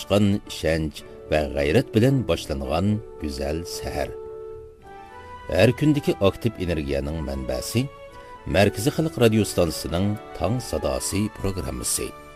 to'shqan ishonch va g'ayrat bilan boshlangan go'zal sahar. Har kundagi aktiv energiyaning manbasi Markaziy xalq radio stansiyasining Tong sadosi programmasi.